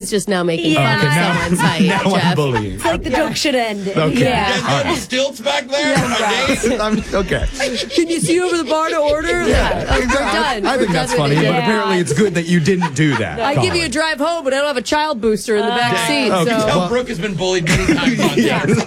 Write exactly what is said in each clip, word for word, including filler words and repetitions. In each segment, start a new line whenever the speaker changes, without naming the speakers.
He's just now making
Yeah.
fun
Okay,
of
now-
someone's height,
now I'm
Jeff.
bullying.
It's like the joke should end.
Okay.
Yeah.
All right.
Stilts back there for my date?
I'm, okay.
Can you see over the bar to order? Yeah, oh, we're done.
I
We're
think that's
done with
funny,
it.
but apparently it's good that you didn't do that.
I give you a
Colin.
drive home, but I don't have a child booster in the back seat.
Okay.
So.
Tell Brooke has been bullied many times on
Yeah.
this.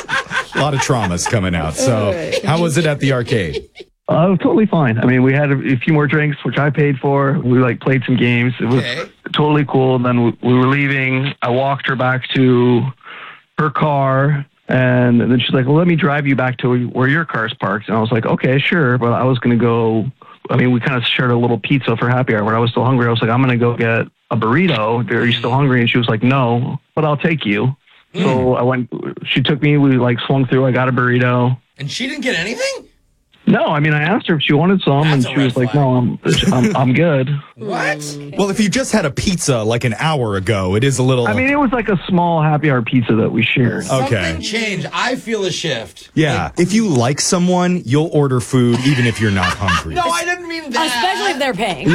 A lot of traumas coming out. So, how was it at the arcade?
Uh, it was totally fine. I mean, we had a, a few more drinks, which I paid for. We like played some games. It was
Okay.
totally cool. Then we, we were leaving. I walked her back to her car, and then she's like, "Well, let me drive you back to where your car's parked." And I was like, "Okay, sure." But I was going to go. I mean, we kind of shared a little pizza for happy hour. When I was still hungry, I was like, "I'm going to go get a burrito. Are you still hungry?" And she was like, "No, but I'll take you."
Mm.
So I went. She took me. We like swung through. I got a burrito.
And she didn't get anything?
No, I mean, I asked her if she wanted some,
That's
and
a
she was
red
like, "No, I'm, I'm, I'm good."
What?
Well, if you just had a pizza like an hour ago, it is a little.
I mean, it was like a small happy hour pizza that we shared.
Okay.
Something changed. I feel a shift.
Yeah. If you like someone, you'll order food even if you're not hungry.
No, I didn't mean that.
Especially if they're paying.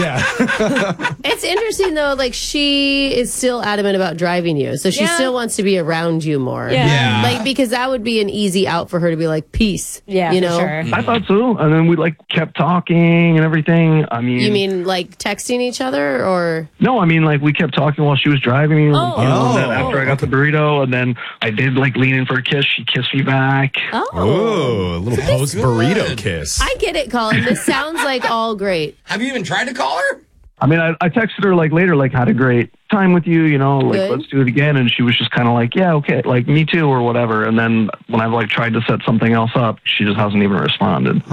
Yeah.
It's interesting though, like she is still adamant about driving you, so she
Yeah.
still wants to be around you more.
Yeah.
Yeah.
like because that would be an easy out for her to be like, peace.
Yeah,
you
for
know.
sure.
I thought so, and then we like kept talking and everything. I mean,
You mean like texting each other or?
no? I mean, like we kept talking while she was driving. You know,
Oh.
you know, and then
Oh.
after I got the burrito, and then I did like lean in for a kiss. She kissed me back.
Oh,
Oh, a little post burrito kiss.
I get it, Colin. This sounds like all great.
Have you even tried to call her?
I mean, I, I texted her like later, like had a great time with you. You know, like
Good.
let's do it again. And she was just kind of like, yeah, okay, like me too, or whatever. And then when I've like tried to set something else up, she just hasn't even responded.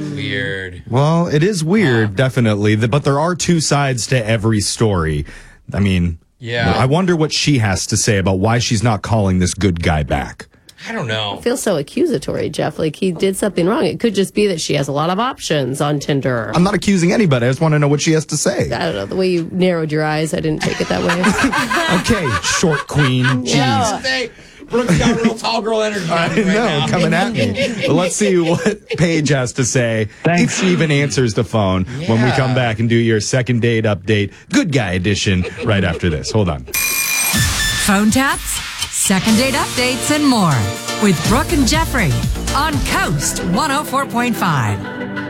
Weird.
Well, it is weird, definitely. th- But there are two sides to every story. I mean,
Yeah.
I wonder what she has to say about why she's not calling this good guy back.
I don't know.
Feels so accusatory, Jeff. Like he did something wrong. It could just be that she has a lot of options on Tinder.
I'm not accusing anybody. I just want to know what she has to say.
I don't know. The way you narrowed your eyes, I didn't take it that way.
Okay, short queen. Jeez.
Hey, Brooke's got real tall girl energy.
I
on me right
know,
now.
coming at me. But let's see what Paige has to say.
Thanks.
If she even answers the phone when we
Yeah.
come back and do your second date update, good guy edition, right after this. Hold on.
Phone taps, second date updates, and more with Brooke and Jeffrey on Coast one oh four point five.